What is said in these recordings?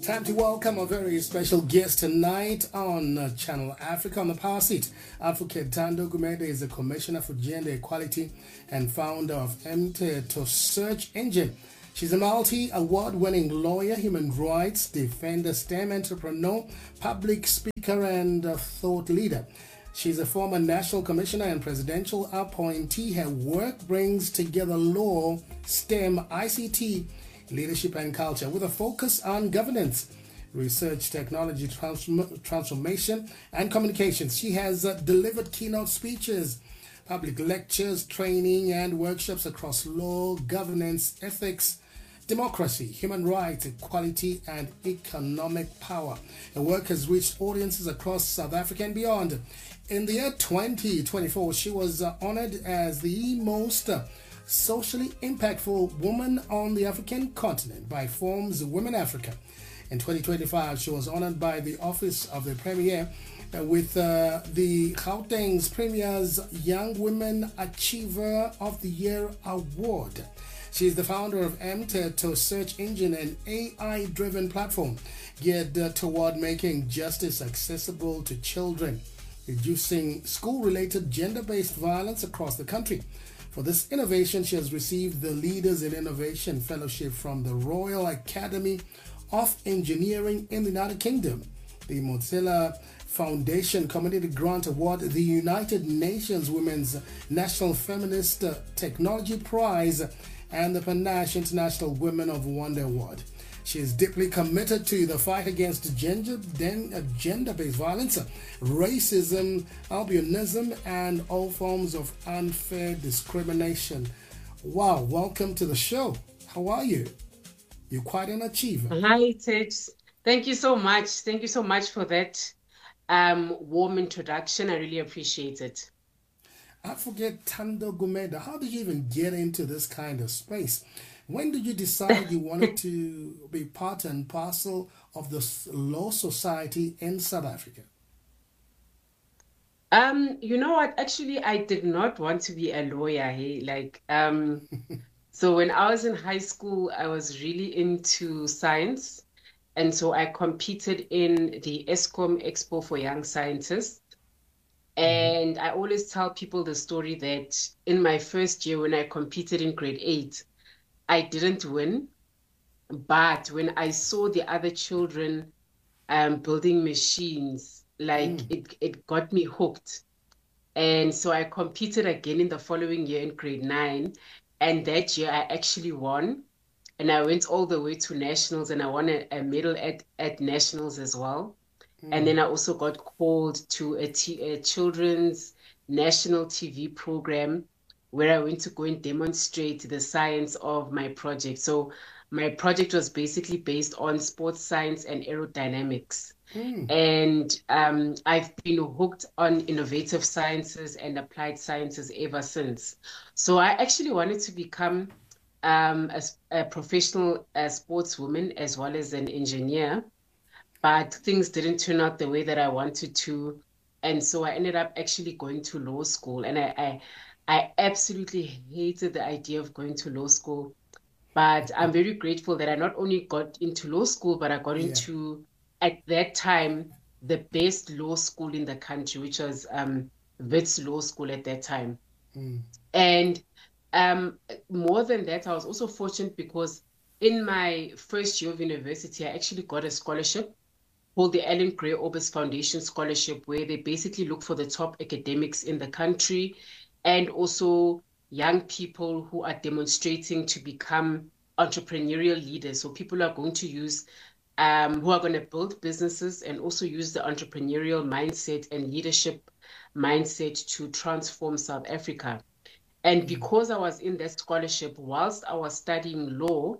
Time to welcome a very special guest tonight on Channel Africa on the Power Seat. Advocate Thando Gumede is the Commissioner for Gender Equality and founder of Mthetho Search Engine. She's a multi-award-winning lawyer, human rights defender, STEM entrepreneur, public speaker, and thought leader. She's a former national commissioner and presidential appointee. Her work brings together law, STEM, ICT, leadership and culture with a focus on governance, research, technology, transformation, and communications. She has delivered keynote speeches, public lectures, training, and workshops across law, governance, ethics, democracy, human rights, equality, and economic power. Her work has reached audiences across South Africa and beyond. In the year 2024, she was honored as the most socially impactful woman on the African continent by Forbes Women Africa. In 2025, she was honored by the Office of the Premier with the Gauteng's Premier's Young Women Achiever of the Year Award. She is the founder of Mthetho Search Engine, an AI-driven platform geared toward making justice accessible to children, reducing school-related gender-based violence across the country. For this innovation, she has received the Leaders in Innovation Fellowship from the Royal Academy of Engineering in the United Kingdom, the Mozilla Foundation Community Grant Award, the United Nations Women's National Feminist Technology Prize, and the Panache International Women of Wonder Award. She is deeply committed to the fight against gender-based violence, racism, albinism, and all forms of unfair discrimination. Wow, welcome to the show. How are you? You're quite an achiever. Hi, Tej. Thank you so much. Thank you so much for that warm introduction. I really appreciate it. I forget Thando Gumede. How did you even get into this kind of space? When did you decide you wanted to be part and parcel of the law society in South Africa? You know what? Actually, I did not want to be a lawyer. Hey, so when I was in high school, I was really into science. And so I competed in the ESCOM Expo for Young Scientists. And I always tell people the story that in my first year when I competed in grade 8, I didn't win, but when I saw the other children building machines, it got me hooked. And so I competed again in the following year in grade 9. And that year I actually won. And I went all the way to nationals and I won a medal at nationals as well. And then I also got called to a children's national TV program where I went to go and demonstrate the science of my project. So my project was basically based on sports science and aerodynamics. And I've been hooked on innovative sciences and applied sciences ever since. So I actually wanted to become a professional sportswoman as well as an engineer, but things didn't turn out the way that I wanted to. And so I ended up actually going to law school. And I absolutely hated the idea of going to law school, but I'm very grateful that I not only got into law school, but I got into, at that time, the best law school in the country, which was Wits Law School at that time. And more than that, I was also fortunate because in my first year of university, I actually got a scholarship called the Ellen Gray Orbis Foundation Scholarship, where they basically look for the top academics in the country and also young people who are demonstrating to become entrepreneurial leaders. So people are going to use, who are going to build businesses and also use the entrepreneurial mindset and leadership mindset to transform South Africa. And because I was in that scholarship, whilst I was studying law,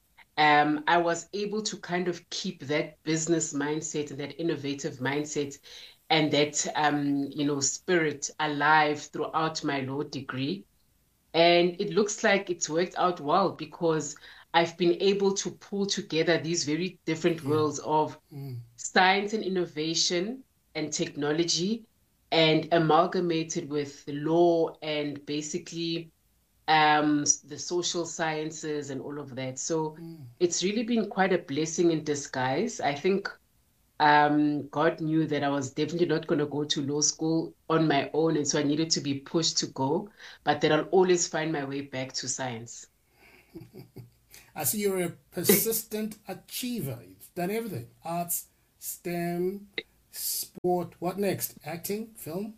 I was able to kind of keep that business mindset and that innovative mindset and that, spirit alive throughout my law degree. And it looks like it's worked out well because I've been able to pull together these very different worlds of science and innovation and technology and amalgamated with law and basically the social sciences and all of that. So Mm. it's really been quite a blessing in disguise. I think God knew that I was definitely not going to go to law school on my own, and so I needed to be pushed to go, but that I'll always find my way back to science. I see you're a persistent achiever. You've done everything: arts, STEM, sport. What next? Acting, film?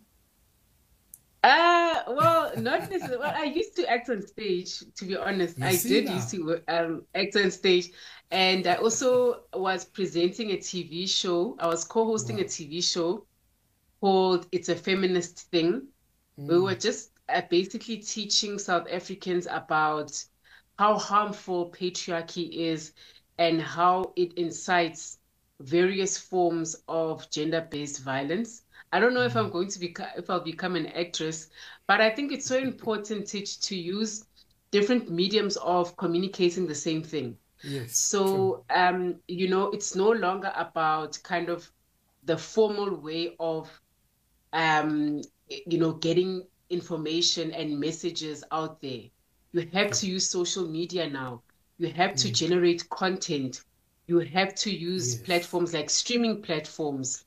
Well, not necessarily. Well, I used to act on stage, to be honest. You I see did used now. to act on stage, and I also was presenting a TV show. I was co-hosting a Wow. TV show called It's a Feminist Thing. We Mm. were just basically teaching South Africans about how harmful patriarchy is and how it incites various forms of gender-based violence. I don't know if Mm. I'm going to be if I'll become an actress, but I think it's so important to use different mediums of communicating the same thing. Yes, true. So, it's no longer about kind of the formal way of um, getting information and messages out there. You have Yeah. to use social media now. You have to Mm. generate content. You have to use Yes. platforms like streaming platforms.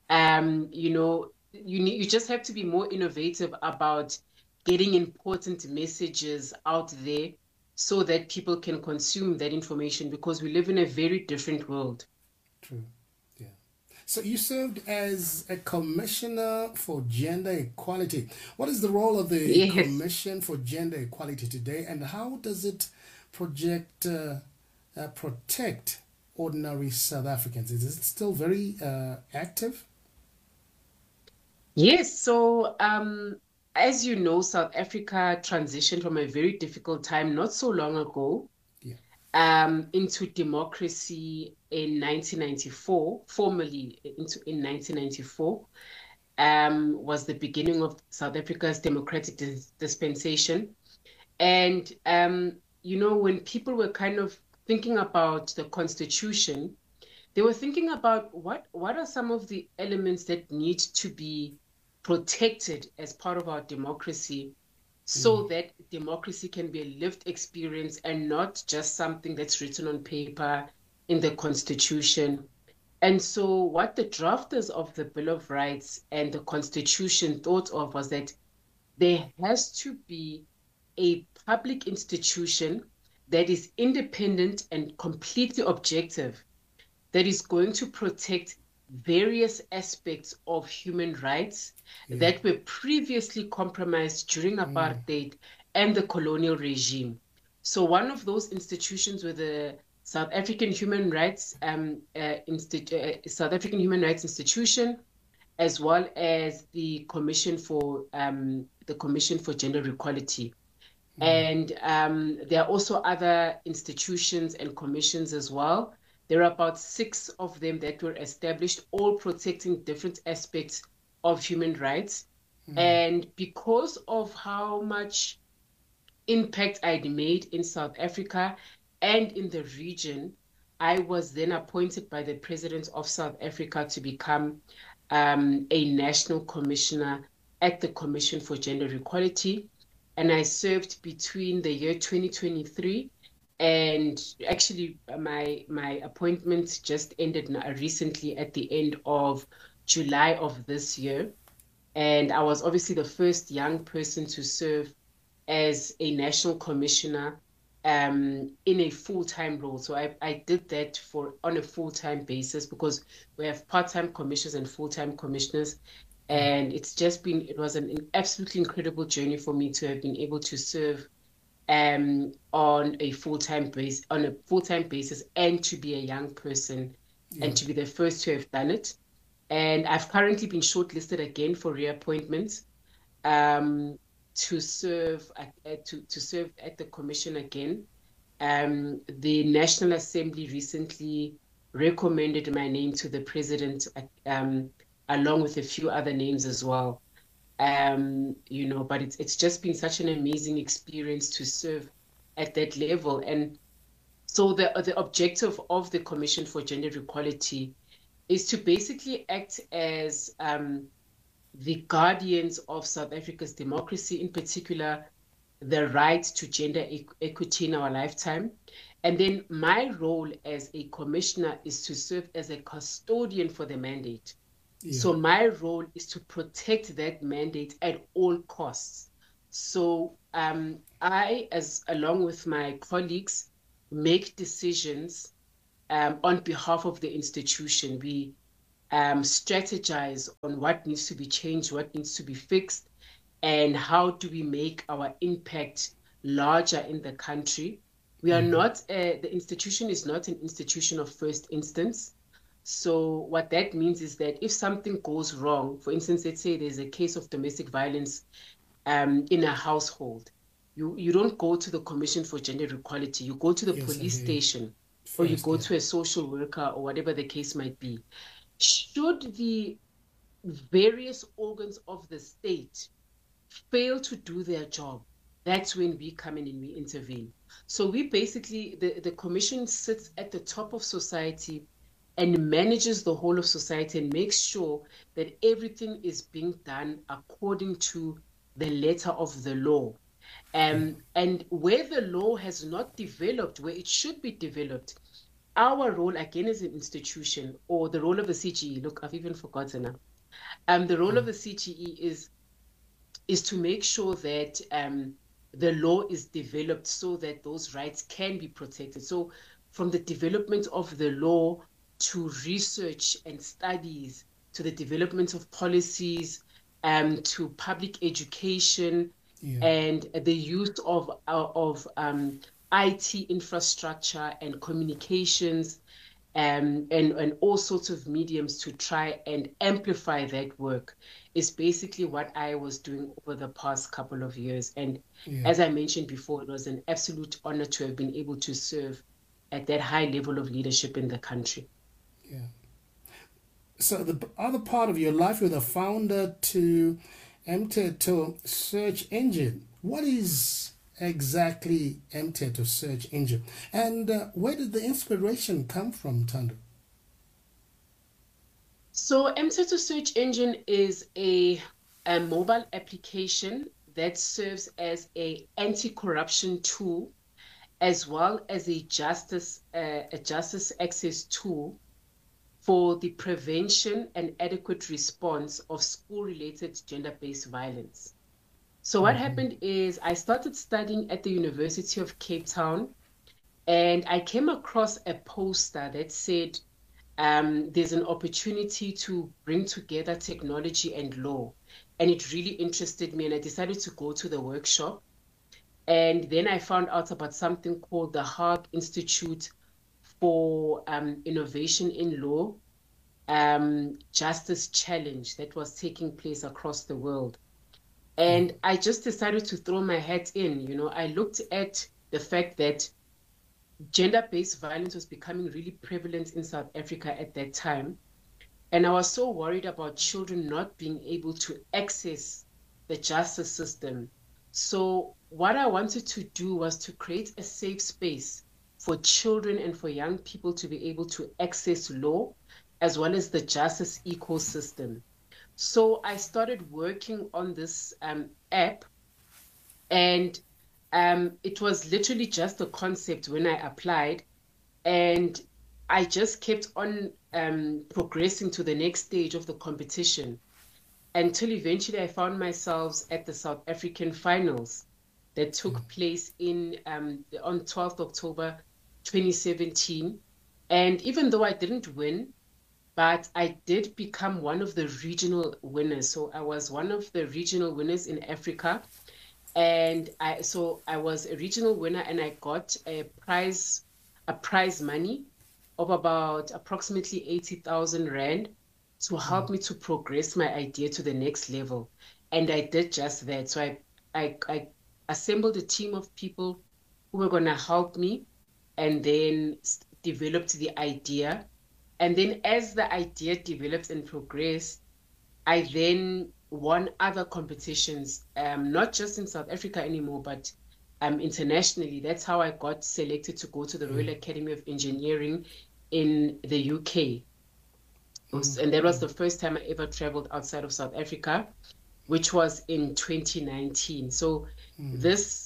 You just have to be more innovative about getting important messages out there so that people can consume that information because we live in a very different world. True. Yeah. So you served as a commissioner for gender equality. What is the role of the Yes. Commission for Gender Equality today, and how does it protect ordinary South Africans? Is it still very active? Yes, so as you know, South Africa transitioned from a very difficult time not so long ago Yeah. into democracy in 1994, formally in 1994, was the beginning of South Africa's democratic dispensation. And when people were kind of thinking about the constitution, they were thinking about what are some of the elements that need to be protected as part of our democracy Mm. so that democracy can be a lived experience and not just something that's written on paper in the constitution. And so what the drafters of the Bill of Rights and the Constitution thought of was that there has to be a public institution that is independent and completely objective that is going to protect various aspects of human rights Yeah. that were previously compromised during Mm. apartheid and the colonial regime. So one of those institutions were the South African Human Rights Institution, as well as the Commission for Gender Equality. Mm. And there are also other institutions and commissions as well. There are about six of them that were established, all protecting different aspects of human rights. Mm. And because of how much impact I'd made in South Africa and in the region, I was then appointed by the President of South Africa to become a national commissioner at the Commission for Gender Equality. And I served between the year 2023 and actually my appointment just ended recently at the end of July of this year. And I was obviously the first young person to serve as a national commissioner in a full-time role. So I did that on a full-time basis because we have part-time commissioners and full-time commissioners. Yeah. And it was an absolutely incredible journey for me to have been able to serve on a full-time basis and to be a young person Yeah. and to be the first to have done it. And I've currently been shortlisted again for reappointment um, to serve to serve at the commission again. The National Assembly recently recommended my name to the president, along with a few other names as well. But it's just been such an amazing experience to serve at that level. And so the objective of the Commission for Gender Equality is to basically act as the guardians of South Africa's democracy, in particular, the right to gender equity in our lifetime. And then my role as a commissioner is to serve as a custodian for the mandate. Yeah. So my role is to protect that mandate at all costs. So I, along with my colleagues, make decisions on behalf of the institution. We strategize on what needs to be changed, what needs to be fixed, and how do we make our impact larger in the country. We are not, the institution is not an institution of first instance. So what that means is that if something goes wrong, for instance, let's say there's a case of domestic violence in a household, you don't go to the Commission for Gender Equality, you go to the police station, or you go to a social worker, or whatever the case might be. Should the various organs of the state fail to do their job, that's when we come in and we intervene. So we basically, the commission sits at the top of society and manages the whole of society and makes sure that everything is being done according to the letter of the law. And where the law has not developed, where it should be developed, our role again as an institution, or the role of the CGE, look, I've even forgotten now. The role of the CGE is to make sure that the law is developed so that those rights can be protected. So from the development of the law to research and studies, to the development of policies, to public education, and the use of IT infrastructure and communications, and all sorts of mediums to try and amplify that work, is basically what I was doing over the past couple of years. And as I mentioned before, it was an absolute honor to have been able to serve at that high level of leadership in the country. Yeah. So the other part of your life, you're the founder to Mteto Search Engine. What is exactly Mteto Search Engine, and where did the inspiration come from, Thando? So Mteto Search Engine is a mobile application that serves as a anti-corruption tool, as well as a justice access tool for the prevention and adequate response of school-related gender-based violence. So what happened is I started studying at the University of Cape Town, and I came across a poster that said there's an opportunity to bring together technology and law. And it really interested me, and I decided to go to the workshop. And then I found out about something called the Hague Institute for Innovation in Law Justice Challenge that was taking place across the world. And I just decided to throw my hat in. You know, I looked at the fact that gender-based violence was becoming really prevalent in South Africa at that time. And I was so worried about children not being able to access the justice system. So what I wanted to do was to create a safe space for children and for young people to be able to access law, as well as the justice ecosystem. So I started working on this app, and it was literally just a concept when I applied, and I just kept on progressing to the next stage of the competition until eventually I found myself at the South African finals that took place on 12th October 2017. And even though I didn't win, but I did become one of the regional winners. So I was one of the regional winners in Africa. And I was a regional winner, and I got a prize money of about approximately 80,000 Rand to help me to progress my idea to the next level. And I did just that. So I assembled a team of people who were going to help me, and then developed the idea. And then as the idea developed and progressed, I then won other competitions, not just in South Africa anymore, but internationally. That's how I got selected to go to the Royal Academy of Engineering in the UK. And that was the first time I ever traveled outside of South Africa, which was in 2019. So this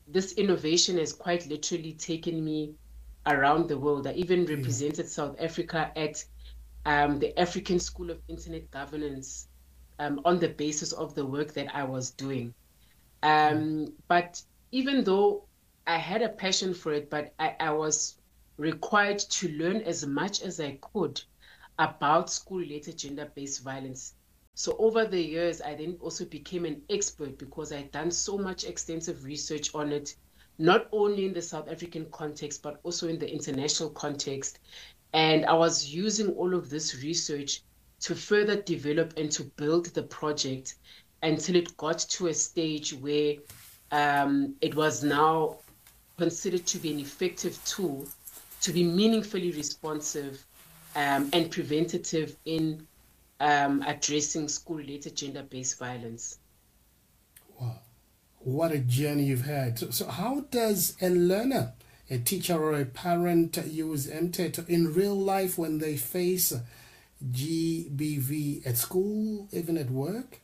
this innovation has quite literally taken me around the world. I even represented South Africa at the African School of Internet Governance on the basis of the work that I was doing. But even though I had a passion for it, but I was required to learn as much as I could about school-related gender-based violence. So over the years, I then also became an expert because I'd done so much extensive research on it, not only in the South African context, but also in the international context. And I was using all of this research to further develop and to build the project until it got to a stage where it was now considered to be an effective tool to be meaningfully responsive and preventative in addressing school-related gender-based violence. Wow, what a journey you've had. So how does a learner, a teacher or a parent use MTET in real life when they face GBV at school, even at work?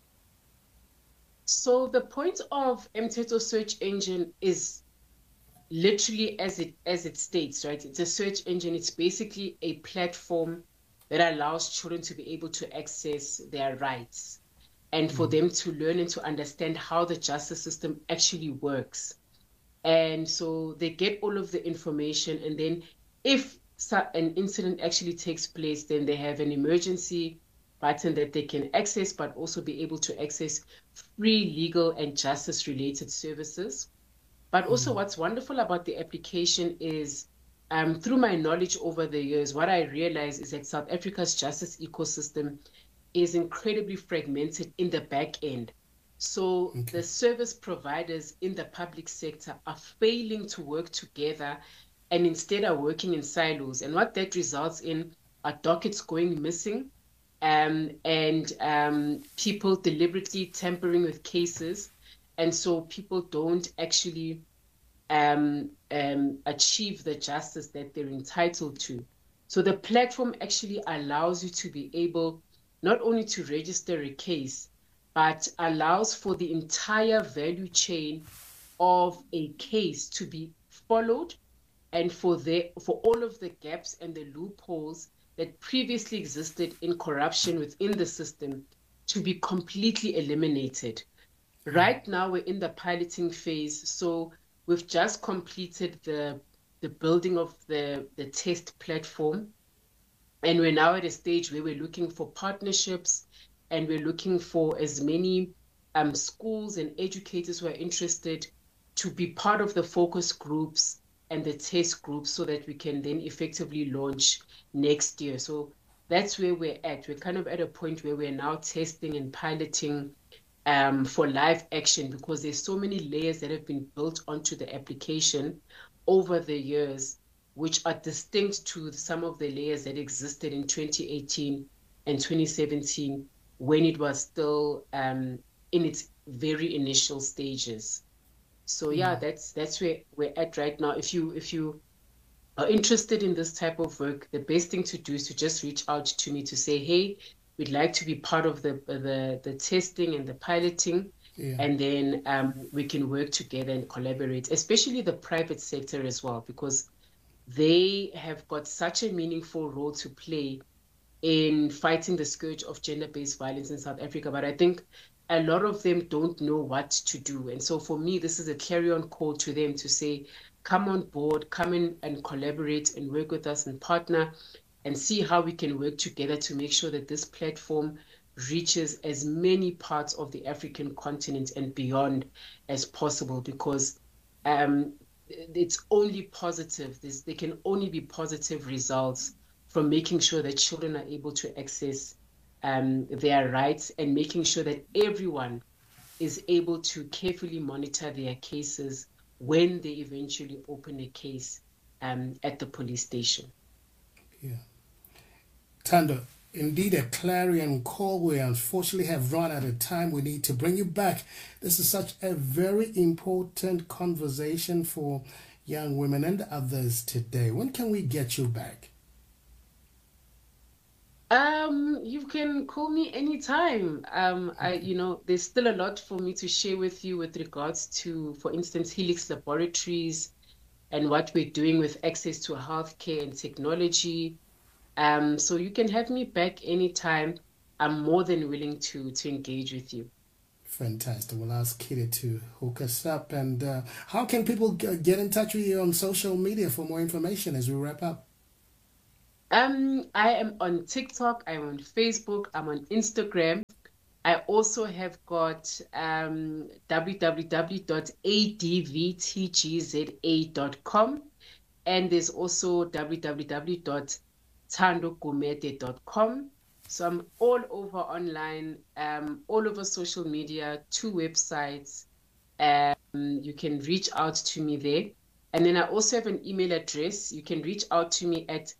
So the point of Mteto search engine is literally as it states, right? It's a search engine. It's basically a platform that allows children to be able to access their rights and for them to learn and to understand how the justice system actually works. And so they get all of the information, and then if an incident actually takes place, then they have an emergency button that they can access, but also be able to access free legal and justice related services. But also what's wonderful about the application is through my knowledge over the years, what I realized is that South Africa's justice ecosystem is incredibly fragmented in the back end. So the service providers in the public sector are failing to work together and instead are working in silos. And what that results in are dockets going missing, and people deliberately tampering with cases. And so people don't actually achieve the justice that they're entitled to. So the platform actually allows you to be able not only to register a case, but allows for the entire value chain of a case to be followed, and for all of the gaps and the loopholes that previously existed in corruption within the system to be completely eliminated. Right now, we're in the piloting phase. So we've just completed the building of the test platform. And we're now at a stage where we're looking for partnerships, and we're looking for as many schools and educators who are interested to be part of the focus groups and the test groups so that we can then effectively launch next year. So that's where we're at. We're kind of at a point where we're now testing and piloting for live action, because there's so many layers that have been built onto the application over the years, which are distinct to some of the layers that existed in 2018 and 2017 when it was still in its very initial stages. So yeah, that's where we're at right now. If you are interested in this type of work, the best thing to do is to just reach out to me to say, hey, we'd like to be part of the testing and the piloting, and then we can work together and collaborate, especially the private sector as well, because they have got such a meaningful role to play in fighting the scourge of gender-based violence in South Africa. But I think a lot of them don't know what to do. And so for me, this is a clarion call to them to say, come on board, come in and collaborate and work with us and partner and see how we can work together to make sure that this platform reaches as many parts of the African continent and beyond as possible, because it's only positive. There can only be positive results from making sure that children are able to access their rights, and making sure that everyone is able to carefully monitor their cases when they eventually open a case at the police station. Yeah. Thando, indeed a clarion call. We unfortunately have run out of time. We need to bring you back. This is such a very important conversation for young women and others today. When can we get you back? You can call me anytime. There's still a lot for me to share with you with regards to, for instance, Helix Laboratories and what we're doing with access to healthcare and technology. So you can have me back anytime. I'm more than willing to engage with you. Fantastic. We'll ask Kitty to hook us up. And how can people get in touch with you on social media for more information as we wrap up? I am on TikTok, I'm on Facebook, I'm on Instagram. I also have got www.advtgza.com, and there's also www.thandogumede.com. So I'm all over online, all over social media, 2 websites. You can reach out to me there. And then I also have an email address. You can reach out to me at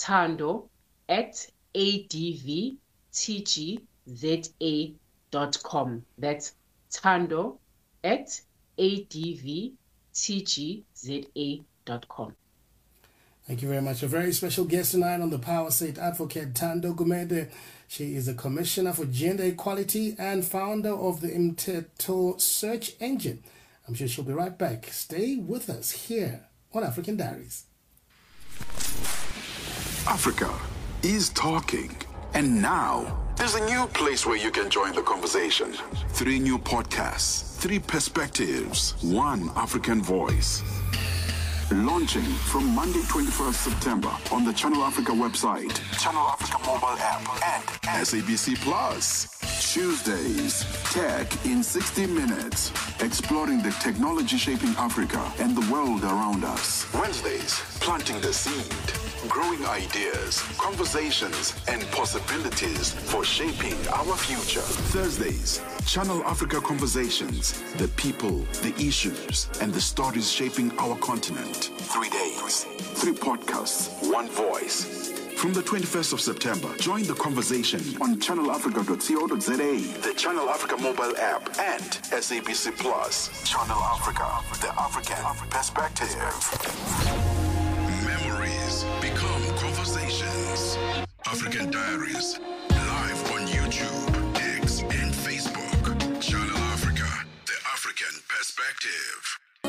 thando@advtgza.com. That's thando@advtgza.com. Thank you very much. A very special guest tonight on the Power State, Advocate Thando Gumede. She is a commissioner for gender equality and founder of the Mteto search engine. I'm sure she'll be right back. Stay with us here on African Diaries. Africa is talking. And now, there's a new place where you can join the conversation. 3 new podcasts, 3 perspectives, 1 African voice. Launching from Monday, 21st September on the Channel Africa website, Channel Africa mobile app, and SABC Plus. Tuesdays, Tech in 60 Minutes, exploring the technology shaping Africa and the world around us. Wednesdays, planting the seed, growing ideas, conversations, and possibilities for shaping our future. Thursdays, Channel Africa Conversations, the people, the issues, and the stories shaping our continent. 3 days, 3 podcasts, 1 voice. From the 21st of September, join the conversation on channelafrica.co.za, the Channel Africa mobile app, and SABC Plus. Channel Africa, the African perspective.